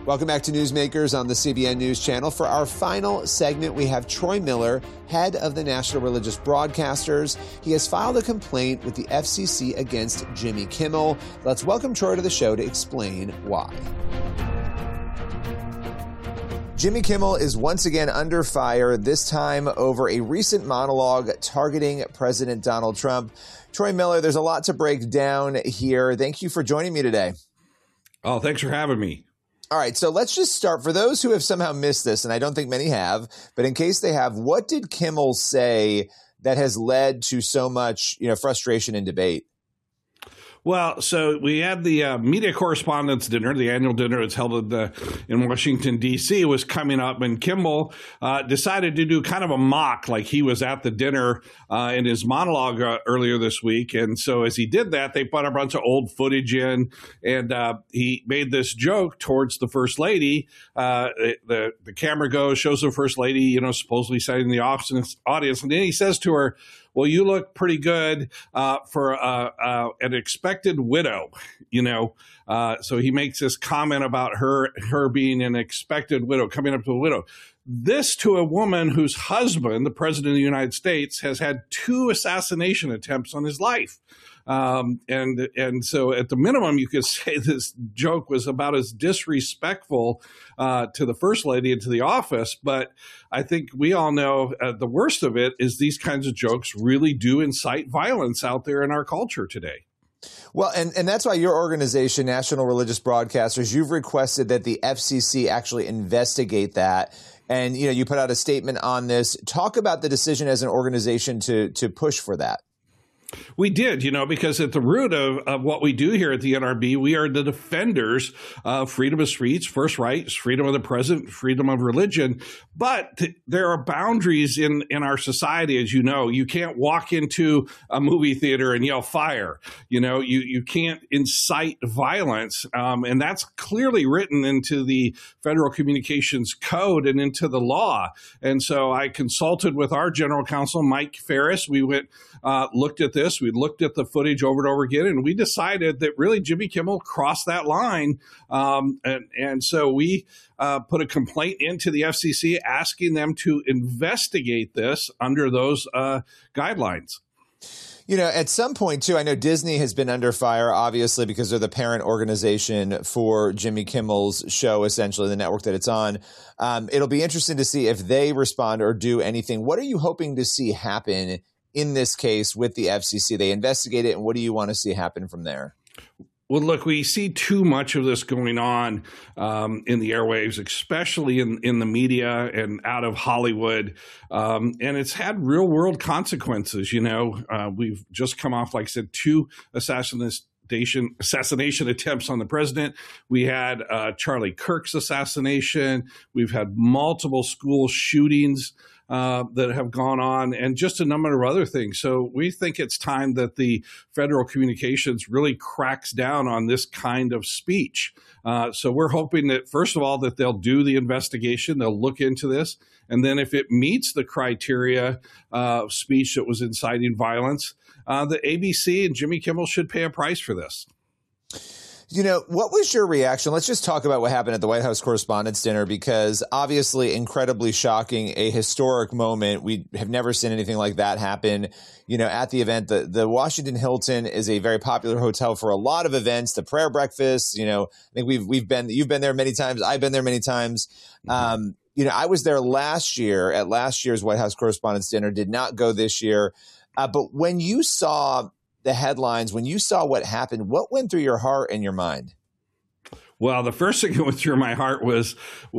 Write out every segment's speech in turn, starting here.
Welcome back to Newsmakers on the CBN News Channel. For our final segment, we have Troy Miller, head of the National Religious Broadcasters. He has filed a complaint with the FCC against Jimmy Kimmel. Let's welcome Troy to the show to explain why. Jimmy Kimmel is once again under fire, this time over a recent monologue targeting President Donald Trump. Troy Miller, there's a lot to break down here. Thank you for joining me today. Oh, thanks for having me. All right, so let's just start. For those who have somehow missed this, and I don't think many have, but in case they have, what did Kimmel say that has led to so much, frustration and debate? Well, so we had the media correspondents dinner, the annual dinner that's held in Washington, D.C., was coming up, and Kimmel decided to do kind of a mock, like he was at the dinner in his monologue earlier this week. And so as he did that, they put a bunch of old footage in, and he made this joke towards the First Lady. The camera goes, shows the First Lady, supposedly sitting in the audience, and then he says to her, "Well, you look pretty good for an expected widow," So he makes this comment about her being an expected widow, coming up to a widow. This to a woman whose husband, the President of the United States, has had 2 assassination attempts on his life. And so at the minimum, you could say this joke was about as disrespectful to the First Lady and to the office. But I think we all know the worst of it is these kinds of jokes really do incite violence out there in our culture today. Well, and that's why your organization, National Religious Broadcasters, you've requested that the FCC actually investigate that. And, you put out a statement on this. Talk about the decision as an organization to push for that. We did, because at the root of what we do here at the NRB, we are the defenders of freedom of speech, first rights, freedom of the present, freedom of religion. But there are boundaries in our society, as you know. You can't walk into a movie theater and yell fire. You can't incite violence. And that's clearly written into the Federal Communications Code and into the law. And so I consulted with our general counsel, Mike Ferris. We went, looked at this. We looked at the footage over and over again, and we decided that really Jimmy Kimmel crossed that line. And so we put a complaint into the FCC asking them to investigate this under those guidelines. At some point, too, I know Disney has been under fire, obviously, because they're the parent organization for Jimmy Kimmel's show, essentially, the network that it's on. It'll be interesting to see if they respond or do anything. What are you hoping to see happen in this case with the FCC? They investigate it, and what do you want to see happen from there? Well, look, we see too much of this going on in the airwaves, especially in the media and out of Hollywood. And it's had real world consequences. We've just come off, like I said, 2 assassination attempts on the president. We had Charlie Kirk's assassination. We've had multiple school shootings that have gone on, and just a number of other things. So we think it's time that the Federal Communications really cracks down on this kind of speech. So we're hoping that, first of all, that they'll do the investigation, they'll look into this, and then if it meets the criteria of speech that was inciting violence, the ABC and Jimmy Kimmel should pay a price for this. What was your reaction? Let's just talk about what happened at the White House Correspondents' Dinner, because obviously incredibly shocking, a historic moment. We have never seen anything like that happen, at the event. The Washington Hilton is a very popular hotel for a lot of events, the prayer breakfast. I think you've been there many times. I've been there many times. I was there last year at last year's White House Correspondents' Dinner, did not go this year. But when you saw the headlines, when you saw what happened, what went through your heart and your mind? Well, the first thing that went through my heart was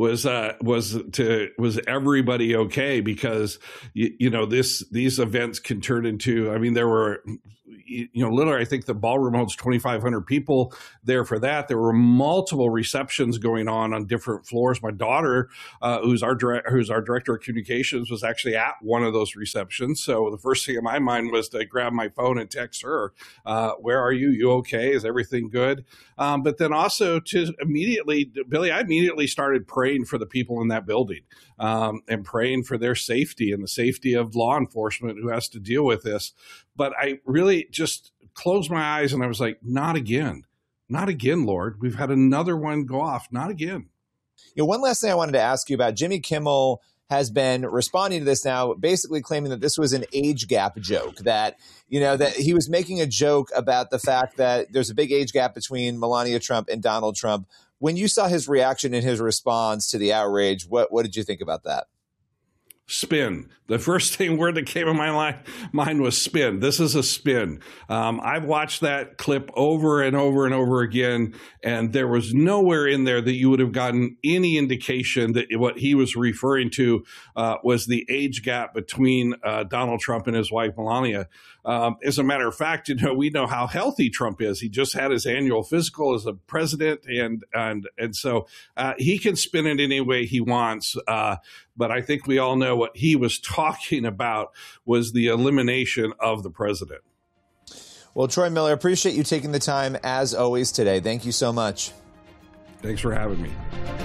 everybody okay? Because these events can turn into, there were, literally, I think the ballroom holds 2,500 people there for that. There were multiple receptions going on different floors. My daughter, who's our director of communications, was actually at one of those receptions. So the first thing in my mind was to grab my phone and text her, "Where are you? You okay? Is everything good?" But then also Billy, I immediately started praying for the people in that building, and praying for their safety and the safety of law enforcement who has to deal with this. But I really just closed my eyes and I was like, not again, Lord. We've had another one go off. Not again. One last thing I wanted to ask you about, Jimmy Kimmel has been responding to this now, basically claiming that this was an age gap joke, that he was making a joke about the fact that there's a big age gap between Melania Trump and Donald Trump. When you saw his reaction and his response to the outrage, what did you think about that? Spin. The first word that came in my mind was spin. This is a spin. I've watched that clip over and over and over again, and there was nowhere in there that you would have gotten any indication that what he was referring to was the age gap between Donald Trump and his wife, Melania. As a matter of fact, we know how healthy Trump is. He just had his annual physical as a president, and so he can spin it any way he wants. But I think we all know what he was talking about was the elimination of the president. Well, Troy Miller, appreciate you taking the time as always today. Thank you so much. Thanks for having me.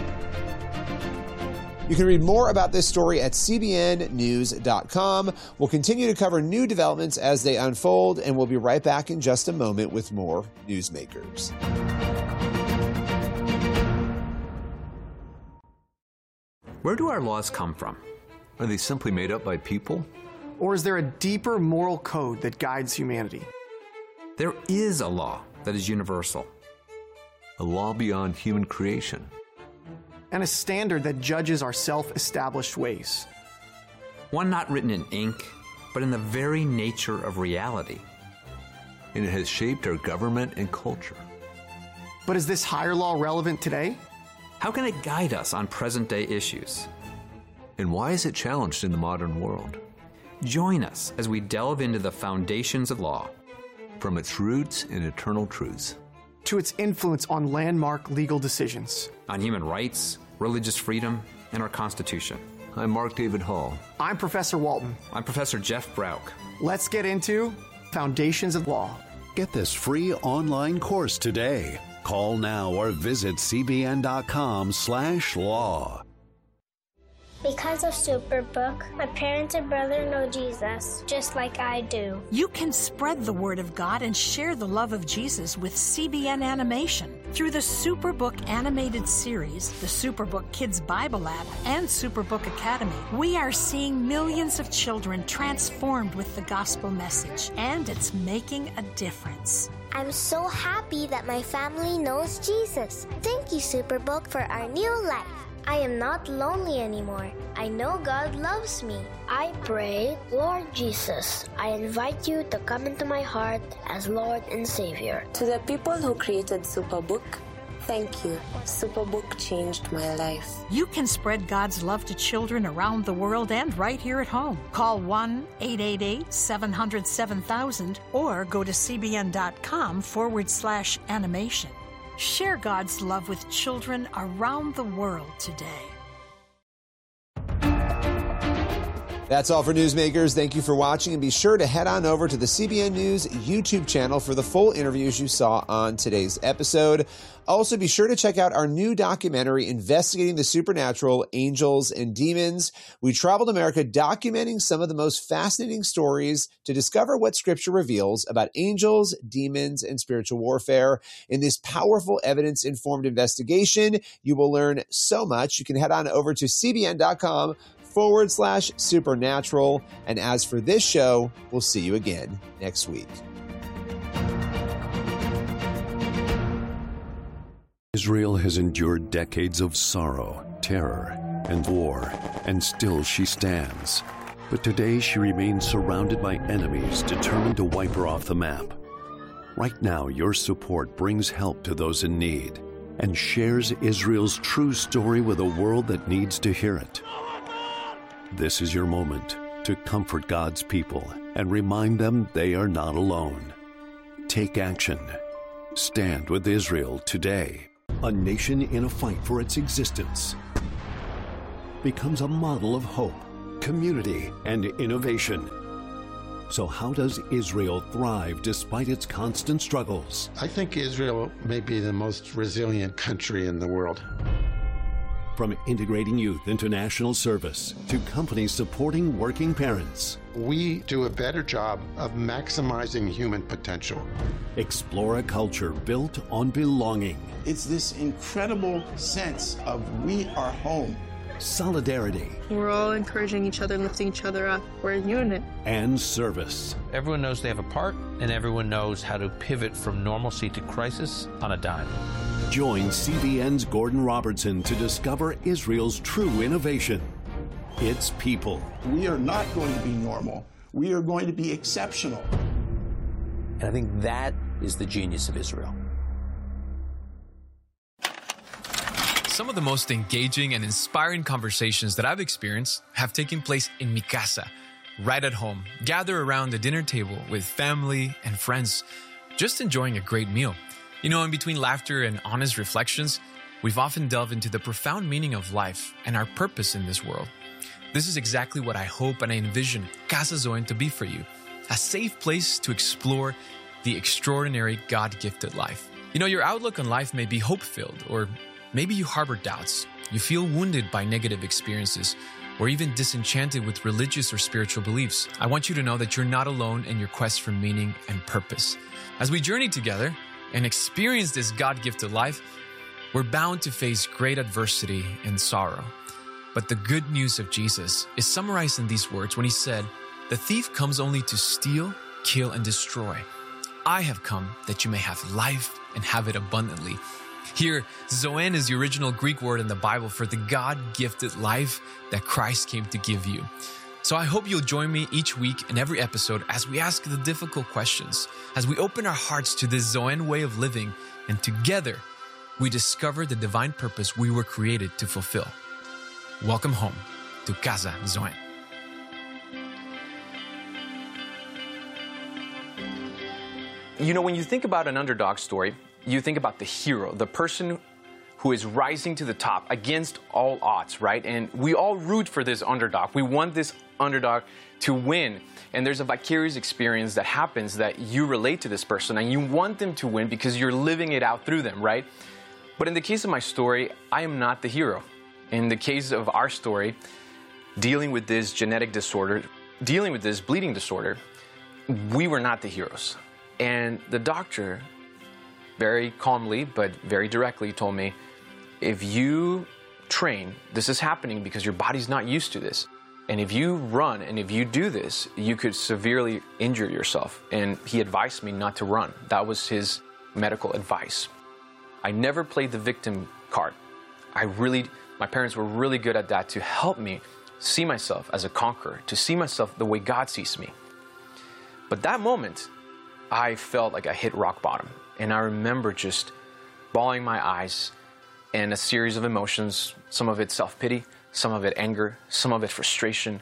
You can read more about this story at cbnnews.com. We'll continue to cover new developments as they unfold, and we'll be right back in just a moment with more Newsmakers. Where do our laws come from? Are they simply made up by people? Or is there a deeper moral code that guides humanity? There is a law that is universal. A law beyond human creation. And a standard that judges our self-established ways. One not written in ink, but in the very nature of reality. And it has shaped our government and culture. But is this higher law relevant today? How can it guide us on present-day issues? And why is it challenged in the modern world? Join us as we delve into the foundations of law. From its roots in eternal truths. To its influence on landmark legal decisions. On human rights, religious freedom, and our Constitution. I'm Mark David Hall. I'm Professor Walton. I'm Professor Jeff Brauch. Let's get into Foundations of Law. Get this free online course today. Call now or visit cbn.com/law. Because of Superbook, my parents and brother know Jesus, just like I do. You can spread the word of God and share the love of Jesus with CBN Animation. Through the Superbook animated series, the Superbook Kids Bible app, and Superbook Academy, we are seeing millions of children transformed with the gospel message, and it's making a difference. I'm so happy that my family knows Jesus. Thank you, Superbook, for our new life. I am not lonely anymore. I know God loves me. I pray, Lord Jesus, I invite you to come into my heart as Lord and Savior. To the people who created Superbook, thank you. Superbook changed my life. You can spread God's love to children around the world and right here at home. Call 1-888-700-7000 or go to cbn.com/animation. Share God's love with children around the world today. That's all for Newsmakers. Thank you for watching, and be sure to head on over to the CBN News YouTube channel for the full interviews you saw on today's episode. Also, be sure to check out our new documentary investigating the supernatural, angels, and demons. We traveled America documenting some of the most fascinating stories to discover what Scripture reveals about angels, demons, and spiritual warfare. In this powerful evidence-informed investigation, you will learn so much. You can head on over to cbn.com/supernatural. And as for this show, we'll see you again next week. Israel has endured decades of sorrow, terror, and war, and still she stands. But today she remains surrounded by enemies determined to wipe her off the map. Right now, your support brings help to those in need and shares Israel's true story with a world that needs to hear it. This is your moment to comfort God's people and remind them they are not alone. Take action. Stand with Israel today. A nation in a fight for its existence becomes a model of hope, community, and innovation. So how does Israel thrive despite its constant struggles? I think Israel may be the most resilient country in the world. From integrating youth into national service to companies supporting working parents. We do a better job of maximizing human potential. Explore a culture built on belonging. It's this incredible sense of we are home. Solidarity. We're all encouraging each other, lifting each other up. We're a unit. And service. Everyone knows they have a part, and everyone knows how to pivot from normalcy to crisis on a dime. Join CBN's Gordon Robertson to discover Israel's true innovation. Its people. We are not going to be normal. We are going to be exceptional. And I think that is the genius of Israel. Some of the most engaging and inspiring conversations that I've experienced have taken place in mi casa, right at home. Gather around the dinner table with family and friends, just enjoying a great meal. You know, in between laughter and honest reflections, we've often delved into the profound meaning of life and our purpose in this world. This is exactly what I hope and I envision Casa Zoen to be for you, a safe place to explore the extraordinary God-gifted life. You know, your outlook on life may be hope-filled, or maybe you harbor doubts, you feel wounded by negative experiences, or even disenchanted with religious or spiritual beliefs. I want you to know that you're not alone in your quest for meaning and purpose. As we journey together and experience this God-gifted life, we're bound to face great adversity and sorrow. But the good news of Jesus is summarized in these words when he said, "The thief comes only to steal, kill, and destroy. I have come that you may have life and have it abundantly." Here, Zoen is the original Greek word in the Bible for the God-gifted life that Christ came to give you. So I hope you'll join me each week in every episode as we ask the difficult questions, as we open our hearts to this Zoen way of living, and together we discover the divine purpose we were created to fulfill. Welcome home to Casa Zoen. You know, when you think about an underdog story, you think about the hero, the person who is rising to the top against all odds, right? And we all root for this underdog. We want this underdog to win. And there's a vicarious experience that happens that you relate to this person and you want them to win because you're living it out through them, right? But in the case of my story, I am not the hero. In the case of our story, dealing with this genetic disorder, dealing with this bleeding disorder, we were not the heroes. And the doctor very calmly but very directly told me, if you train, this is happening because your body's not used to this. And if you run and if you do this, you could severely injure yourself. And he advised me not to run. That was his medical advice. I never played the victim card. My parents were really good at that, to help me see myself as a conqueror, to see myself the way God sees me. But that moment, I felt like I hit rock bottom. And I remember just bawling my eyes and a series of emotions, some of it self-pity, some of it anger, some of it frustration.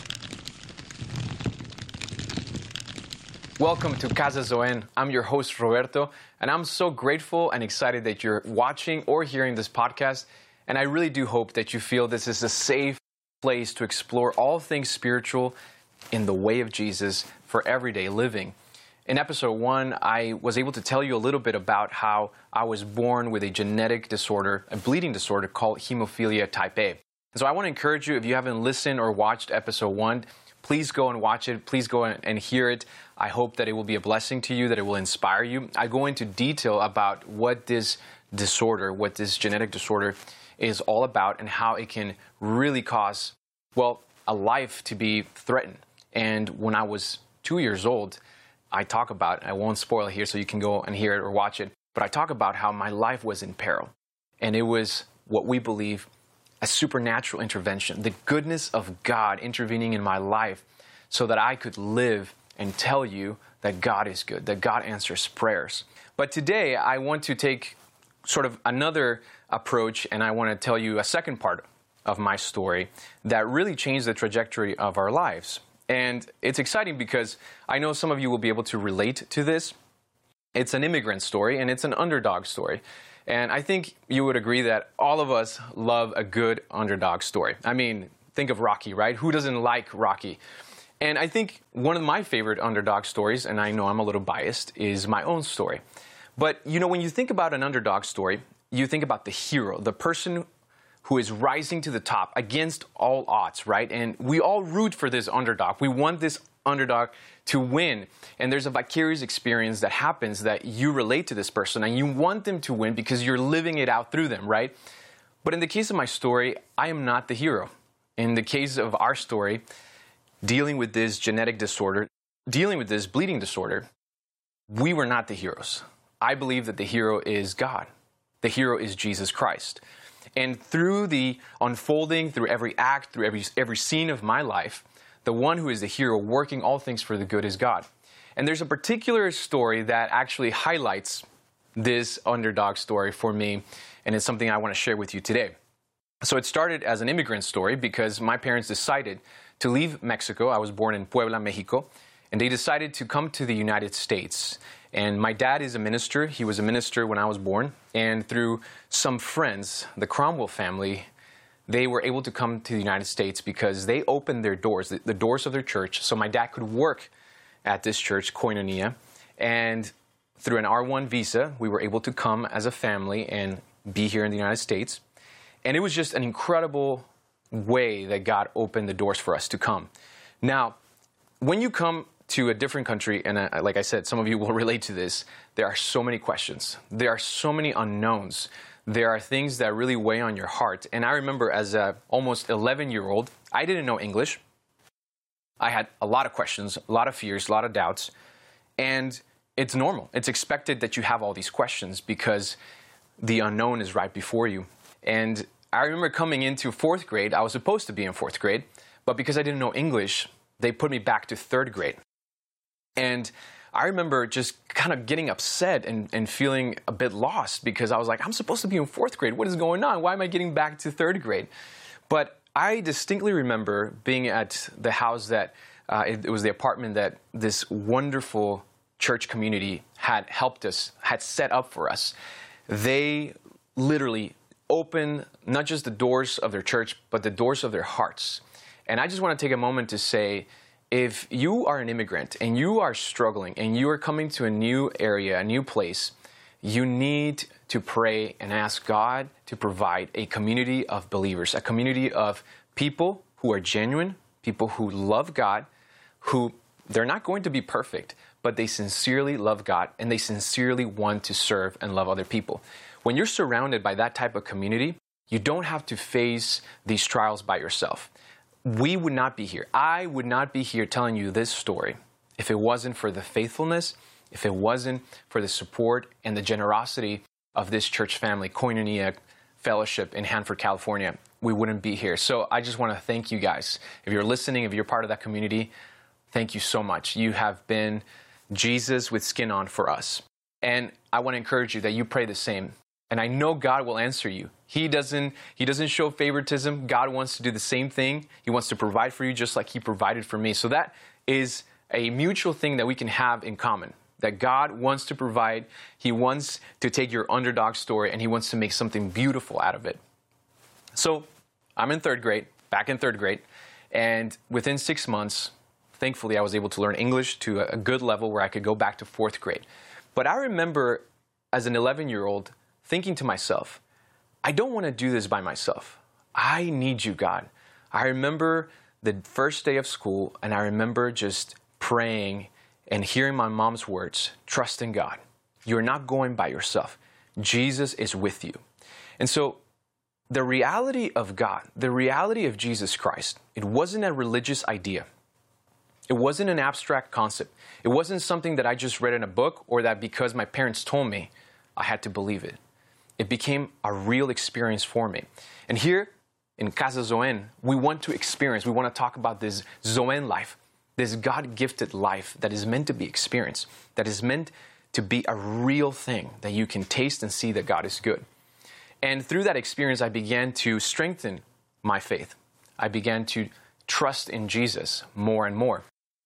Welcome to Casa Zoen. I'm your host, Roberto, and I'm so grateful and excited that you're watching or hearing this podcast. And I really do hope that you feel this is a safe place to explore all things spiritual in the way of Jesus for everyday living. In episode 1, I was able to tell you a little bit about how I was born with a genetic disorder, a bleeding disorder called hemophilia type A. So I want to encourage you, if you haven't listened or watched episode 1, please go and watch it. Please go and hear it. I hope that it will be a blessing to you, that it will inspire you. I go into detail about what this disorder, what this genetic disorder is all about and how it can really cause, well, a life to be threatened. And when I was 2 years old, I talk about, I won't spoil it here so you can go and hear it or watch it, but I talk about how my life was in peril. And it was what we believe a supernatural intervention, the goodness of God intervening in my life so that I could live and tell you that God is good, that God answers prayers. But today I want to take sort of another approach, and I want to tell you a second part of my story that really changed the trajectory of our lives. And it's exciting because I know some of you will be able to relate to this. It's an immigrant story and it's an underdog story. And I think you would agree that all of us love a good underdog story. I mean, think of Rocky, right? Who doesn't like Rocky? And I think one of my favorite underdog stories, and I know I'm a little biased, is my own story. But, you know, when you think about an underdog story, you think about the hero, the person who is rising to the top against all odds, right? And we all root for this underdog. We want this underdog to win. And there's a vicarious experience that happens that you relate to this person and you want them to win because you're living it out through them, right? But in the case of my story, I am not the hero. In the case of our story, dealing with this genetic disorder, dealing with this bleeding disorder, we were not the heroes. I believe that the hero is God. The hero is Jesus Christ. And through the unfolding, through every act, through every scene of my life, the one who is the hero working all things for the good is God. And there's a particular story that actually highlights this underdog story for me, and it's something I want to share with you today. So it started as an immigrant story because my parents decided to leave Mexico. I was born in Puebla, Mexico, and they decided to come to the United States. And my dad is a minister. He was a minister when I was born. And through some friends, the Cromwell family, they were able to come to the United States because they opened their doors, the doors of their church, so my dad could work at this church, Koinonia. And through an R1 visa, we were able to come as a family and be here in the United States. And it was just an incredible way that God opened the doors for us to come. Now, when you come to a different country, and like I said, some of you will relate to this, there are so many questions. There are so many unknowns. There are things that really weigh on your heart. And I remember as a almost 11-year-old, I didn't know English. I had a lot of questions, a lot of fears, a lot of doubts. And it's normal. It's expected that you have all these questions because the unknown is right before you. And I remember coming into 4th grade. I was supposed to be in 4th grade, but because I didn't know English, they put me back to 3rd grade. And I remember just kind of getting upset and feeling a bit lost because I was like, I'm supposed to be in 4th grade. What is going on? Why am I getting back to 3rd grade? But I distinctly remember being at the house that, it was the apartment that this wonderful church community had helped us, had set up for us. They literally opened not just the doors of their church, but the doors of their hearts. And I just want to take a moment to say, if you are an immigrant and you are struggling and you are coming to a new area, a new place, you need to pray and ask God to provide a community of believers, a community of people who are genuine, people who love God, who they're not going to be perfect, but they sincerely love God and they sincerely want to serve and love other people. When you're surrounded by that type of community, you don't have to face these trials by yourself. We would not be here. I would not be here telling you this story if it wasn't for the faithfulness, if it wasn't for the support and the generosity of this church family, Koinonia Fellowship in Hanford, California. We wouldn't be here. So I just want to thank you guys. If you're listening, if you're part of that community, thank you so much. You have been Jesus with skin on for us. And I want to encourage you that you pray the same. And I know God will answer you. He doesn't show favoritism. God wants to do the same thing. He wants to provide for you just like He provided for me. So that is a mutual thing that we can have in common. That God wants to provide. He wants to take your underdog story and He wants to make something beautiful out of it. So I'm in 3rd grade, back in 3rd grade. And within 6 months, thankfully, I was able to learn English to a good level where I could go back to 4th grade. But I remember as an 11-year-old thinking to myself, I don't want to do this by myself. I need you, God. I remember the first day of school, and I remember just praying and hearing my mom's words, trust in God. You're not going by yourself. Jesus is with you. And so the reality of God, the reality of Jesus Christ, it wasn't a religious idea. It wasn't an abstract concept. It wasn't something that I just read in a book or that because my parents told me, I had to believe it. It became a real experience for me. And here in Casa Zoen, we want to experience, we want to talk about this Zoen life, this God-gifted life that is meant to be experienced, that is meant to be a real thing that you can taste and see that God is good. And through that experience, I began to strengthen my faith. I began to trust in Jesus more and more.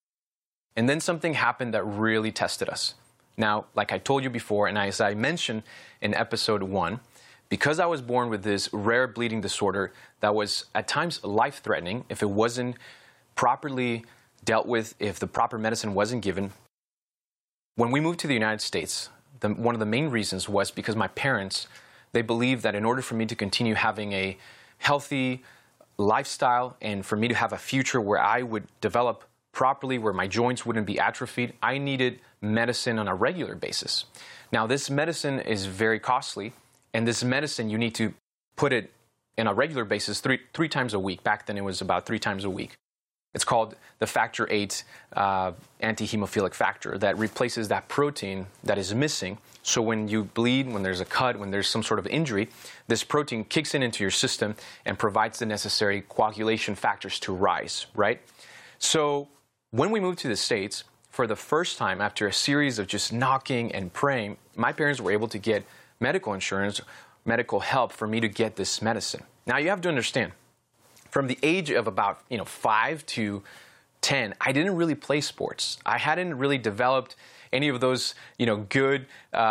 And then something happened that really tested us. Now, like I told you before, and as I mentioned in episode 1, because I was born with this rare bleeding disorder that was at times life-threatening if it wasn't properly dealt with, if the proper medicine wasn't given, when we moved to the United States, one of the main reasons was because my parents, they believed that in order for me to continue having a healthy lifestyle and for me to have a future where I would develop properly, where my joints wouldn't be atrophied, I needed medicine on a regular basis. Now, this medicine is very costly, and this medicine, you need to put it on a regular basis three times a week. Back then, it was about 3 times a week. It's called the factor VIII anti-hemophilic factor that replaces that protein that is missing. So when you bleed, when there's a cut, when there's some sort of injury, this protein kicks into your system and provides the necessary coagulation factors to rise, right? So when we moved to the States, for the first time, after a series of just knocking and praying, my parents were able to get medical insurance, medical help for me to get this medicine. Now, you have to understand, from the age of about 5 to 10, I didn't really play sports. I hadn't really developed any of those good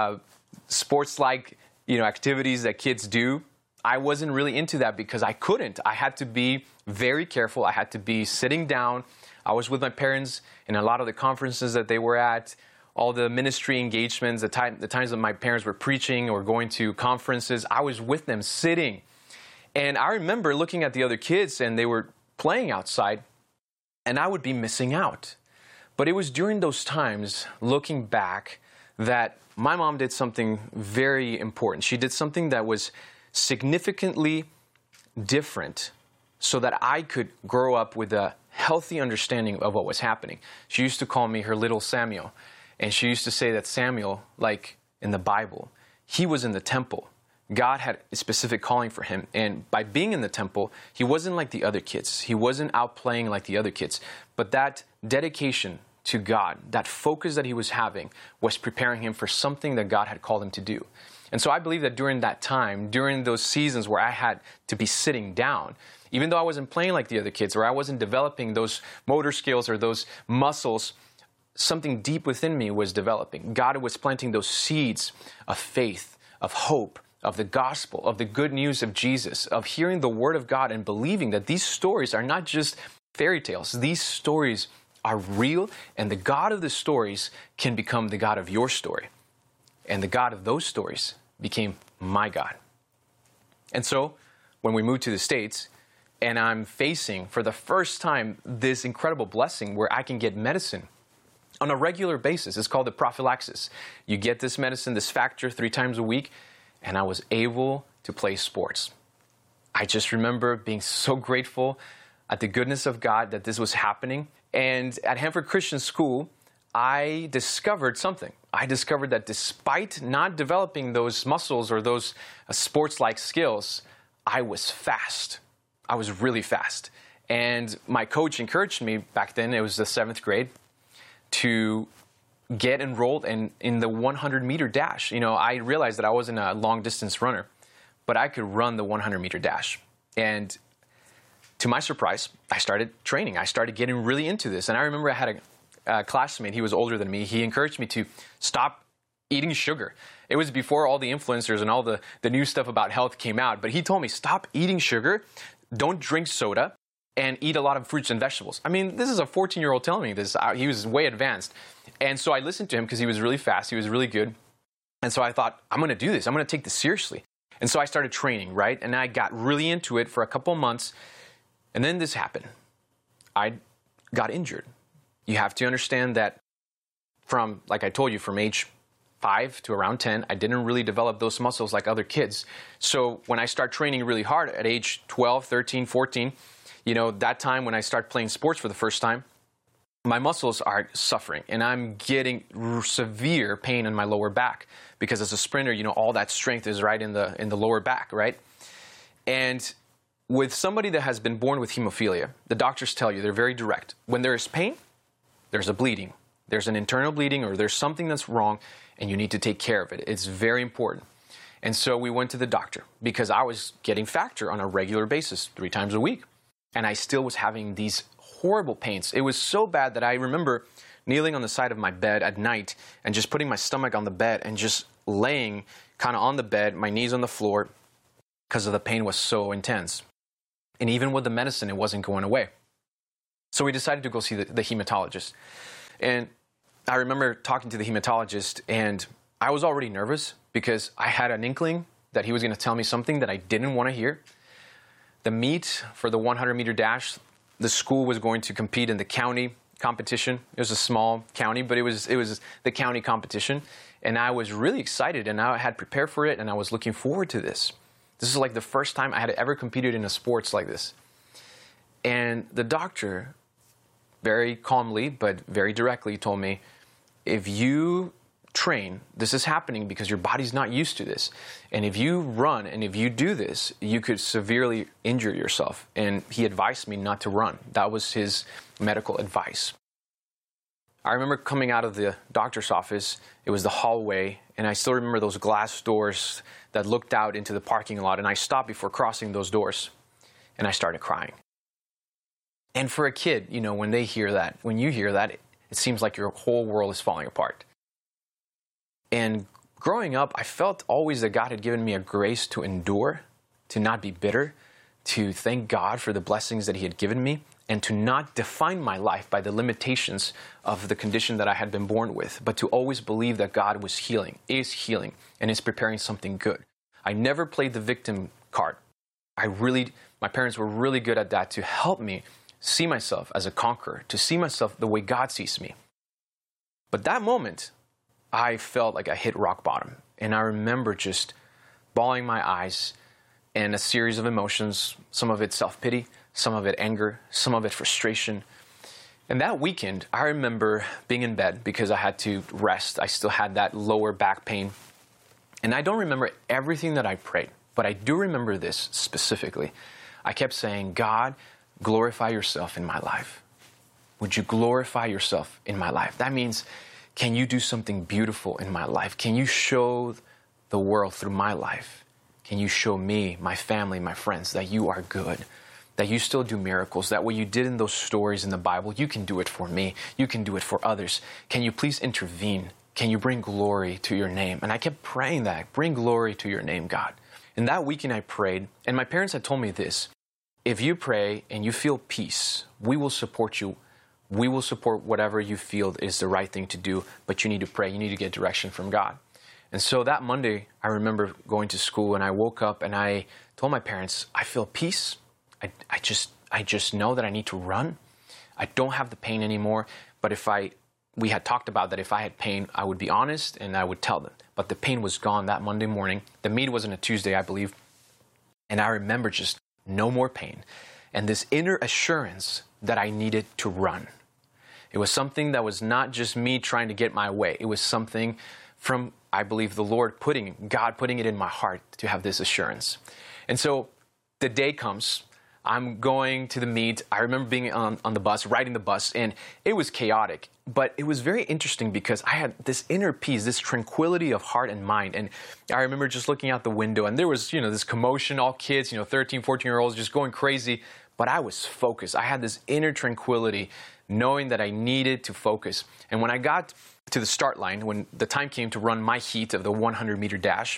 sports-like activities that kids do. I wasn't really into that because I couldn't. I had to be very careful. I had to be sitting down. I was with my parents in a lot of the conferences that they were at, all the ministry engagements, the times that my parents were preaching or going to conferences. I was with them sitting. And I remember looking at the other kids and they were playing outside and I would be missing out. But it was during those times, looking back, that my mom did something very important. She did something that was significantly different so that I could grow up with a healthy understanding of what was happening. She used to call me her little Samuel. And she used to say that Samuel, like in the Bible, he was in the temple. God had a specific calling for him. And by being in the temple, he wasn't like the other kids. He wasn't out playing like the other kids. But that dedication to God, that focus that he was having, was preparing him for something that God had called him to do. And so I believe that during that time, during those seasons where I had to be sitting down, even though I wasn't playing like the other kids or I wasn't developing those motor skills or those muscles, something deep within me was developing. God was planting those seeds of faith, of hope, of the gospel, of the good news of Jesus, of hearing the word of God and believing that these stories are not just fairy tales. These stories are real, and the God of the stories can become the God of your story. And the God of those stories became my God. And so, when we moved to the States, and I'm facing, for the first time, this incredible blessing where I can get medicine on a regular basis. It's called the prophylaxis. You get this medicine, this factor, 3 times a week, and I was able to play sports. I just remember being so grateful at the goodness of God that this was happening. And at Hanford Christian School, I discovered something. I discovered that despite not developing those muscles or those sports-like skills, I was fast. I was really fast. And my coach encouraged me back then, it was the 7th grade, to get enrolled in the 100-meter dash. I realized that I wasn't a long-distance runner, but I could run the 100-meter dash. And to my surprise, I started training. I started getting really into this. And I remember I had a classmate, he was older than me. He encouraged me to stop eating sugar. It was before all the influencers and all the new stuff about health came out. But he told me, stop eating sugar, don't drink soda, and eat a lot of fruits and vegetables. I mean, this is a 14-year-old telling me this. He was way advanced. And so I listened to him because he was really fast. He was really good. And so I thought, I'm going to do this. I'm going to take this seriously. And so I started training, right? And I got really into it for a couple months. And then this happened. I got injured. You have to understand that from, like I told you, from age 5 to around 10, I didn't really develop those muscles like other kids. So when I start training really hard at age 12, 13, 14, that time when I start playing sports for the first time, my muscles are suffering and I'm getting severe pain in my lower back because as a sprinter, all that strength is right in the lower back, right? And with somebody that has been born with hemophilia, the doctors tell you, they're very direct. When there is pain, there's a bleeding. There's an internal bleeding or there's something that's wrong and you need to take care of it. It's very important. And so we went to the doctor because I was getting factor on a regular basis 3 times a week. And I still was having these horrible pains. It was so bad that I remember kneeling on the side of my bed at night and just putting my stomach on the bed and just laying kind of on the bed, my knees on the floor, because the pain was so intense. And even with the medicine, it wasn't going away. So we decided to go see the hematologist. And I remember talking to the hematologist, and I was already nervous because I had an inkling that he was going to tell me something that I didn't want to hear. the meet for the 100-meter dash, the school was going to compete in the county competition. It was a small county, but it was the county competition. And I was really excited, and I had prepared for it, and I was looking forward to this. This is like the first time I had ever competed in a sports like this. And the doctor, very calmly but very directly, told me, if you train, this is happening because your body's not used to this. And if you run and if you do this, you could severely injure yourself. And he advised me not to run. That was his medical advice. I remember coming out of the doctor's office. It was the hallway, and I still remember those glass doors that looked out into the parking lot. And I stopped before crossing those doors, and I started crying. And for a kid, you know, when you hear that, it seems like your whole world is falling apart. And growing up, I felt always that God had given me a grace to endure, to not be bitter, to thank God for the blessings that he had given me, and to not define my life by the limitations of the condition that I had been born with, but to always believe that God was healing, is healing, and is preparing something good. I never played the victim card. My parents were really good at that, to help me see myself as a conqueror, to see myself the way God sees me. But that moment, I felt like I hit rock bottom. And I remember just bawling my eyes and a series of emotions, some of it self-pity, some of it anger, some of it frustration. And that weekend, I remember being in bed because I had to rest. I still had that lower back pain. And I don't remember everything that I prayed, but I do remember this specifically. I kept saying, God, glorify yourself in my life. Would you glorify yourself in my life? That means, can you do something beautiful in my life? Can you show the world through my life? Can you show me, my family, my friends, that you are good, that you still do miracles, that what you did in those stories in the Bible, you can do it for me, you can do it for others. Can you please intervene? Can you bring glory to your name? And I kept praying that, bring glory to your name, God. And that weekend I prayed, and my parents had told me this: if you pray and you feel peace, we will support you. We will support whatever you feel is the right thing to do, but you need to pray. You need to get direction from God. And so that Monday, I remember going to school, and I woke up and I told my parents, I feel peace. I just know that I need to run. I don't have the pain anymore, but we had talked about that if I had pain, I would be honest and I would tell them. But the pain was gone that Monday morning. The meet was on a Tuesday, I believe. And I remember just no more pain, and this inner assurance that I needed to run. It was something that was not just me trying to get my way. It was something from, I believe, the Lord God putting it in my heart to have this assurance. And so the day comes. I'm going to the meet. I remember being on the bus, riding the bus, and it was chaotic. But it was very interesting because I had this inner peace, this tranquility of heart and mind. And I remember just looking out the window, and there was, this commotion, all kids, 13, 14-year-olds just going crazy. But I was focused. I had this inner tranquility, knowing that I needed to focus. And when I got to the start line, when the time came to run my heat of the 100-meter dash,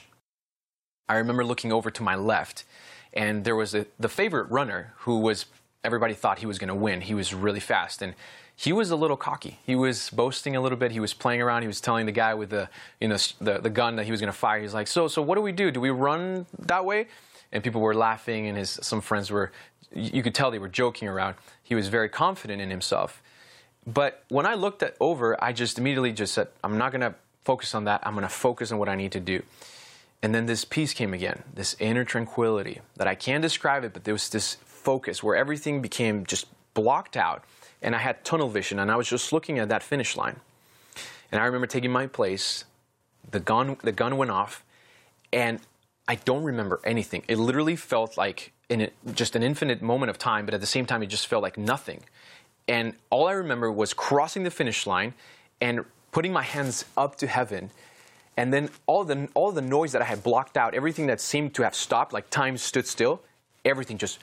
I remember looking over to my left, and there was the favorite runner who everybody thought he was going to win. He was really fast, and he was a little cocky. He was boasting a little bit. He was playing around. He was telling the guy with the gun that he was going to fire. He's like, so what do we do? Do we run that way? And people were laughing, and some friends you could tell they were joking around. He was very confident in himself. But when I looked over, I just immediately said, I'm not going to focus on that. I'm going to focus on what I need to do. And then this peace came again, this inner tranquility that I can't describe it, but there was this focus where everything became just blocked out. And I had tunnel vision, and I was just looking at that finish line. And I remember taking my place. The gun went off, and I don't remember anything. It literally felt like just an infinite moment of time, but at the same time, it just felt like nothing. And all I remember was crossing the finish line and putting my hands up to heaven. And then all the noise that I had blocked out, everything that seemed to have stopped, like time stood still, everything just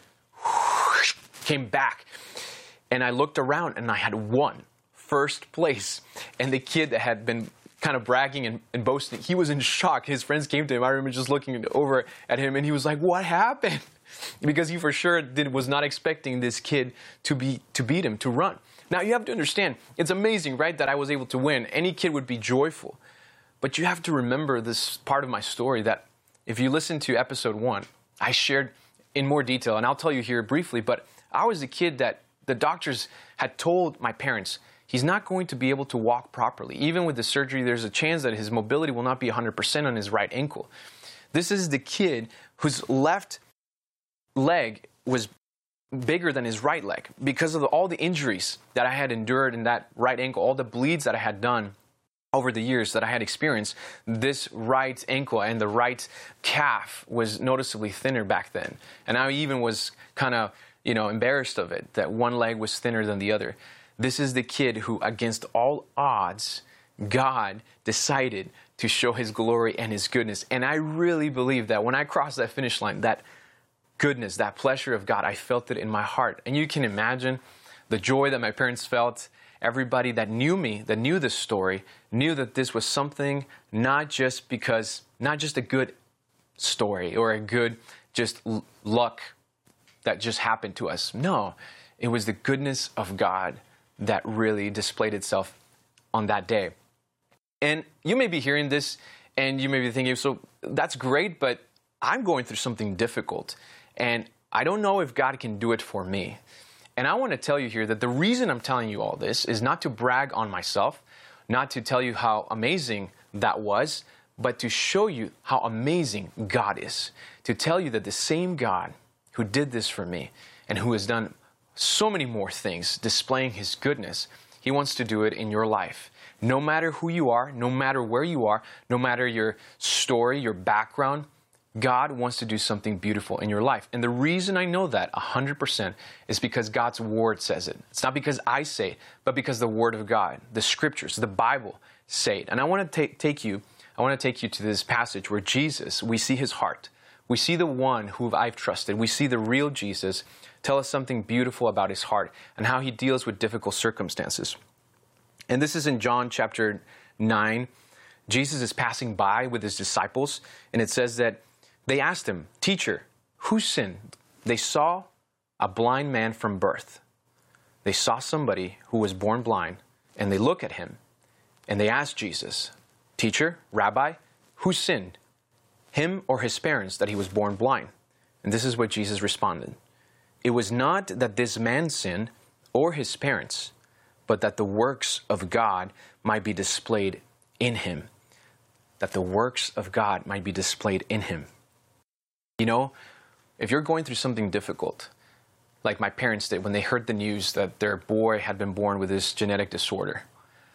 came back. And I looked around, and I had won first place. And the kid that had been kind of bragging and boasting, he was in shock. His friends came to him. I remember just looking over at him, and he was like, what happened? Because he for sure was not expecting this kid to beat him, to run. Now, you have to understand, it's amazing, right, that I was able to win. Any kid would be joyful. But you have to remember this part of my story, that if you listen to episode 1, I shared in more detail, and I'll tell you here briefly, but I was a kid that the doctors had told my parents, he's not going to be able to walk properly. Even with the surgery, there's a chance that his mobility will not be 100% on his right ankle. This is the kid whose left leg was bigger than his right leg because of all the injuries that I had endured in that right ankle, all the bleeds that I had done over the years that I had experienced. This right ankle and the right calf was noticeably thinner back then. And I even was kind of, embarrassed of it, that one leg was thinner than the other. This is the kid who, against all odds, God decided to show his glory and his goodness. And I really believe that when I crossed that finish line, that goodness, that pleasure of God, I felt it in my heart. And you can imagine the joy that my parents felt. Everybody that knew me, that knew this story, knew that this was something not just a good story or a good just luck that just happened to us. No, it was the goodness of God that really displayed itself on that day. And you may be hearing this and you may be thinking, so that's great, but I'm going through something difficult and I don't know if God can do it for me. And I want to tell you here that the reason I'm telling you all this is not to brag on myself, not to tell you how amazing that was, but to show you how amazing God is. To tell you that the same God who did this for me and who has done so many more things displaying his goodness, he wants to do it in your life. No matter who you are, no matter where you are, no matter your story, your background, God wants to do something beautiful in your life. And the reason I know that 100% is because God's word says it. It's not because I say it, but because the word of God, the scriptures, the Bible say it. And I want to take you to this passage where Jesus, we see his heart. We see the one who I've trusted. We see the real Jesus tell us something beautiful about his heart and how he deals with difficult circumstances. And this is in John chapter 9. Jesus is passing by with his disciples, and it says that they asked him, "Teacher, who sinned?" They saw a blind man from birth. They saw somebody who was born blind, and they look at him, and they asked Jesus, "Teacher, Rabbi, who sinned, him or his parents, that he was born blind?" And this is what Jesus responded. "It was not that this man sinned or his parents, but that the works of God might be displayed in him." That the works of God might be displayed in him. You know, if you're going through something difficult, like my parents did when they heard the news that their boy had been born with this genetic disorder,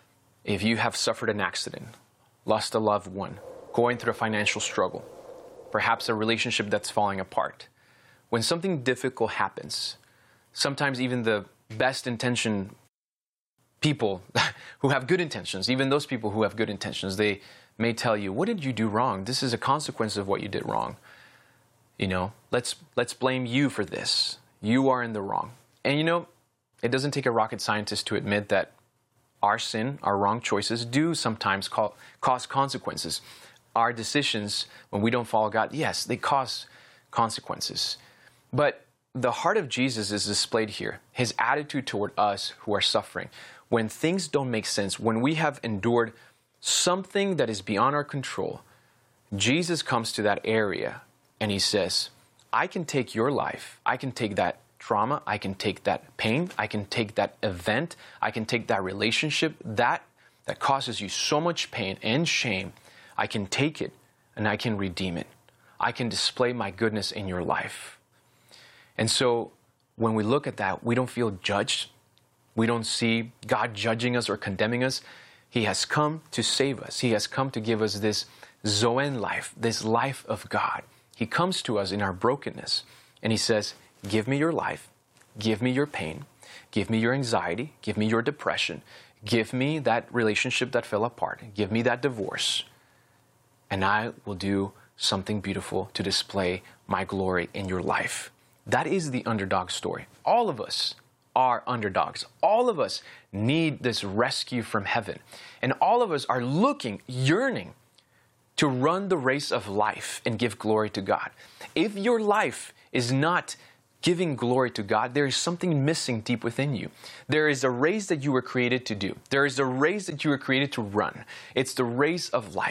if you have suffered an accident, lost a loved one, going through a financial struggle, perhaps a relationship that's falling apart, when something difficult happens, sometimes even the best intentioned people who have good intentions, even those people who have good intentions, they may tell you, "What did you do wrong? This is a consequence of what you did wrong. Let's blame you for this. You are in the wrong." And it doesn't take a rocket scientist to admit that our sin, our wrong choices do sometimes cause consequences. Our decisions, when we don't follow God, yes, they cause consequences. But the heart of Jesus is displayed here. His attitude toward us who are suffering. When things don't make sense, when we have endured something that is beyond our control, Jesus comes to that area and he says, "I can take your life. I can take that trauma. I can take that pain. I can take that event. I can take that relationship that causes you so much pain and shame. I can take it and I can redeem it. I can display my goodness in your life." And so when we look at that, we don't feel judged. We don't see God judging us or condemning us. He has come to save us. He has come to give us this Zoen life, this life of God. He comes to us in our brokenness and he says, "Give me your life, give me your pain, give me your anxiety, give me your depression, give me that relationship that fell apart, give me that divorce, and I will do something beautiful to display my glory in your life." That is the underdog story. All of us are underdogs. All of us need this rescue from heaven. And all of us are looking, yearning to run the race of life and give glory to God. If your life is not giving glory to God, there is something missing deep within you. There is a race that you were created to do. There is a race that you were created to run. It's the race of life.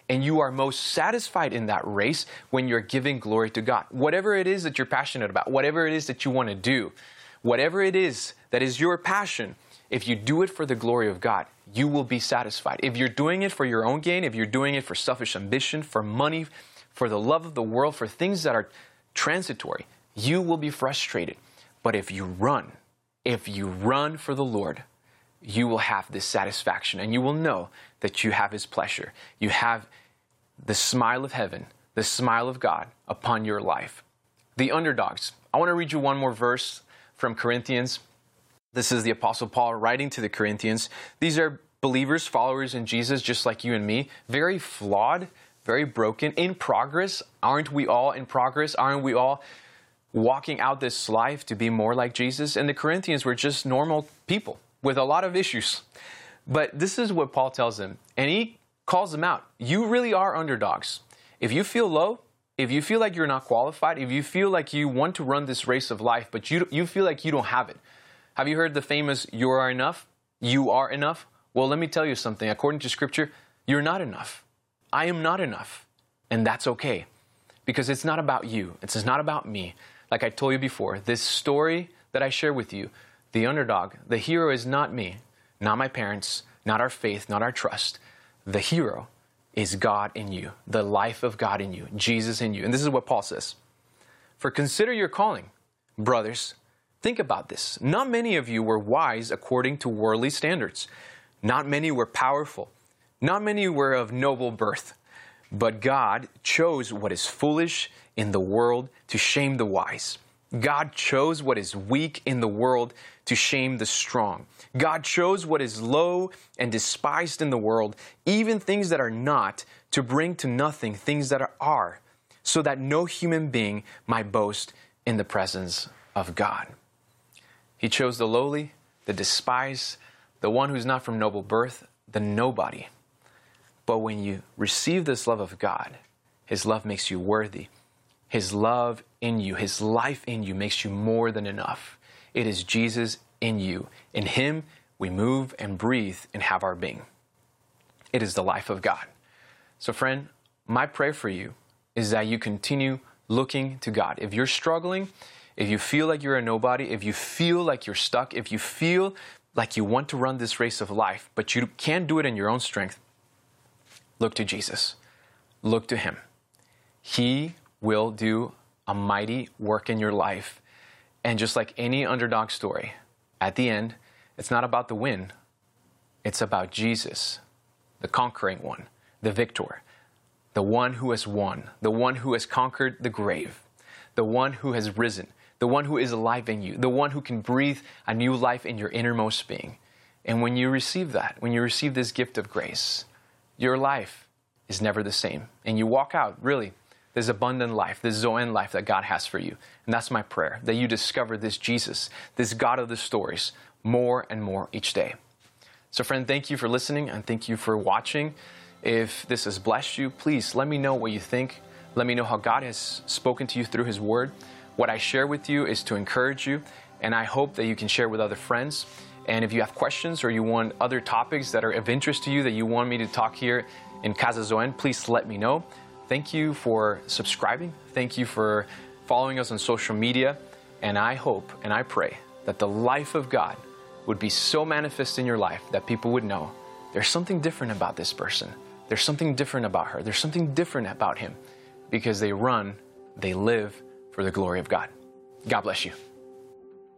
And you are most satisfied in that race when you're giving glory to God. Whatever it is that you're passionate about, whatever it is that you want to do, whatever it is that is your passion, if you do it for the glory of God, you will be satisfied. If you're doing it for your own gain, if you're doing it for selfish ambition, for money, for the love of the world, for things that are transitory, you will be frustrated. But if you run for the Lord, you will have this satisfaction, and you will know that you have His pleasure. You have the smile of heaven, the smile of God upon your life. The underdogs. I want to read you one more verse from Corinthians. This is the Apostle Paul writing to the Corinthians. These are believers, followers in Jesus, just like you and me, very flawed, very broken, in progress. Aren't we all in progress? Aren't we all walking out this life to be more like Jesus? And the Corinthians were just normal people with a lot of issues. But this is what Paul tells them, and he calls them out. You really are underdogs. If you feel low, if you feel like you're not qualified, if you feel like you want to run this race of life, but you feel like you don't have it. Have you heard the famous, you are enough? You are enough? Well, let me tell you something. According to Scripture, you're not enough. I am not enough. And that's okay. Because it's not about you. It's not about me. Like I told you before, this story that I share with you, the underdog, the hero is not me, not my parents, not our faith, not our trust. The hero is God in you, the life of God in you, Jesus in you. And this is what Paul says. For consider your calling, brothers. Think about this. Not many of you were wise according to worldly standards. Not many were powerful. Not many were of noble birth. But God chose what is foolish in the world to shame the wise. God chose what is weak in the world to shame the strong. God chose what is low and despised in the world, even things that are not, to bring to nothing things that are, so that no human being might boast in the presence of God. He chose the lowly, the despised, the one who's not from noble birth, the nobody. But when you receive this love of God, His love makes you worthy. His love in you, His life in you makes you more than enough. It is Jesus in you. In Him, we move and breathe and have our being. It is the life of God. So friend, my prayer for you is that you continue looking to God. If you're struggling, if you feel like you're a nobody, if you feel like you're stuck, if you feel like you want to run this race of life, but you can't do it in your own strength, look to Jesus. Look to Him. He will do a mighty work in your life. And just like any underdog story, at the end, it's not about the win. It's about Jesus, the conquering one, the victor, the one who has won, the one who has conquered the grave, the one who has risen, the one who is alive in you, the one who can breathe a new life in your innermost being. And when you receive that, when you receive this gift of grace, your life is never the same. And you walk out, really, this abundant life, this Zoan life that God has for you. And that's my prayer, that you discover this Jesus, this God of the stories, more and more each day. So friend, thank you for listening and thank you for watching. If this has blessed you, please let me know what you think. Let me know how God has spoken to you through His Word. What I share with you is to encourage you, and I hope that you can share with other friends. And if you have questions or you want other topics that are of interest to you that you want me to talk here in Casa Zoen, please let me know. Thank you for subscribing. Thank you for following us on social media. And I hope and I pray that the life of God would be so manifest in your life that people would know there's something different about this person. There's something different about her. There's something different about him, because they run, they live for the glory of God. God bless you.